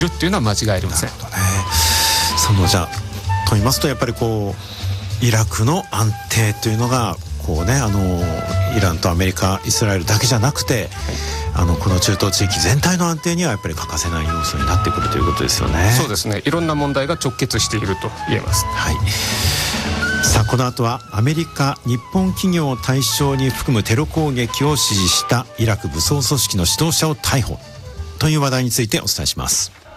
るっていうのは間違いありません。 なるほどね。そのじゃあと言いますとやっぱりこうイラクの安定というのがこうねイランとアメリカイスラエルだけじゃなくて、この中東地域全体の安定にはやっぱり欠かせない要素になってくるということですよね。 そうですね。いろんな問題が直結していると言えます。 はい。さあこの後はアメリカ日本企業を対象に含むテロ攻撃を指示したイラク武装組織の指導者を逮捕という話題についてお伝えします。